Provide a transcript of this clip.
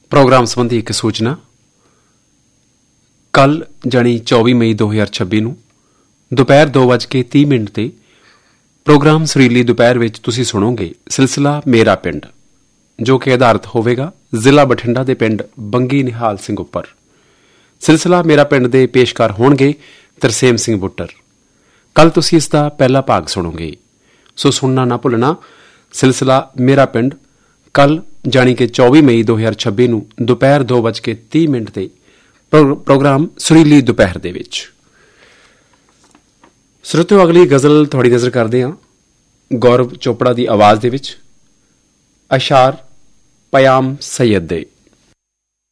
Programme ਸੰਬੰਧੀ ਇੱਕ ਸੂਚਨਾ। ਕੱਲ ਜਾਣੀ 24 ਮਈ 2026 ਨੂੰ ਦੁਪਹਿਰ 2:30 ਤੇ ਪ੍ਰੋਗਰਾਮ ਸੁਰੀਲੀ ਦੁਪਹਿਰ ਵਿੱਚ ਤੁਸੀਂ ਸੁਣੋਗੇ ਸਿਲਸਿਲਾ ਮੇਰਾ ਪਿੰਡ, ਜੋ ਕਿ ਆਧਾਰਿਤ ਹੋਵੇਗਾ ਜ਼ਿਲ੍ਹਾ ਬਠਿੰਡਾ ਦੇ ਪਿੰਡ ਬੰਗੀ ਨਿਹਾਲ ਸਿੰਘ ਉੱਪਰ। ਸਿਲਸਿਲਾ ਮੇਰਾ ਪਿੰਡ ਦੇ ਪੇਸ਼ਕਾਰ ਹੋਣਗੇ ਤਰਸੇਮ ਸਿੰਘ ਬੁੱਟਰ। ਕੱਲ ਤੁਸੀਂ ਇਸ ਦਾ ਪਹਿਲਾ ਭਾਗ ਸੁਣੋਗੇ, ਸੋ ਸੁਣਨਾ ਨਾ ਭੁੱਲਣਾ। ਸਿਲਸਿਲਾ ਮੇਰਾ ਪਿੰਡ ਕੱਲ ਜਾਣੀ ਕਿ 24 ਮਈ 2026 ਨੂੰ ਦੁਪਹਿਰ 2:30 ਤੇ ਪ੍ਰੋਗਰਾਮ ਸੁਰੀਲੀ ਦੁਪਹਿਰ ਦੇ ਵਿੱਚ। ਸਰੋਤਿਓ, ਅਗਲੀ ਗਜ਼ਲ ਤੁਹਾਡੀ ਨਜ਼ਰ ਕਰਦੇ ਹਾਂ ਗੌਰਵ ਚੋਪੜਾ ਦੀ ਆਵਾਜ਼ ਦੇ ਵਿੱਚ। ਅਸ਼ਾਰ ਪਯਾਮ ਸੈਯਦ ਦੇ।